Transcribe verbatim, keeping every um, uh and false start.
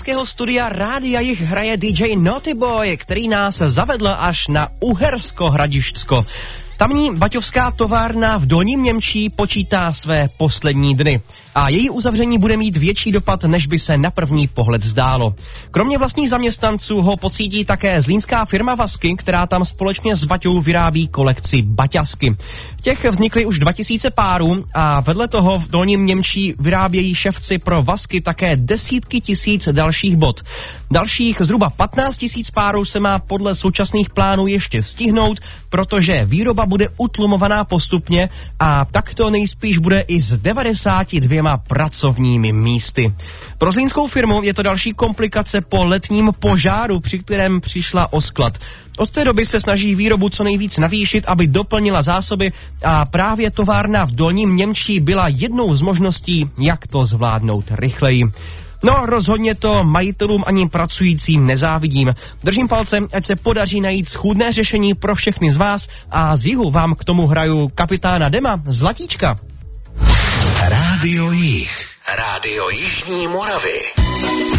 zlínského studia Rádia Jih hraje D J Naughty Boy, který nás zavedl až na Uhersko Hradišťsko. Tamní baťovská továrna v Dolním Němčí počítá své poslední dny a její uzavření bude mít větší dopad, než by se na první pohled zdálo. Kromě vlastních zaměstnanců ho pocítí také zlínská firma Vasky, která tam společně s Baťou vyrábí kolekci baťasky. Těch vznikly už dva tisíce párů a vedle toho v Dolním Němčí vyrábějí ševci pro Vasky také desítky tisíc dalších bot. Dalších zhruba patnáct tisíc párů se má podle současných plánů ještě stihnout, protože výroba bude utlumovaná postupně a tak to nejspíš bude i s devadesáti dvěma pracovními místy. Pro zlínskou firmu je to další komplikace po letním požáru, při kterém přišla o sklad. Od té doby se snaží výrobu co nejvíc navýšit, aby doplnila zásoby a právě továrna v Dolním Němčí byla jednou z možností, jak to zvládnout rychleji. No, rozhodně to majitelům ani pracujícím nezávidím. Držím palce, ať se podaří najít schůdné řešení pro všechny z vás a z jihu vám k tomu hraju kapitána Dema Zlatíčka. Rádio Jih, Rádio Jižní Moravy.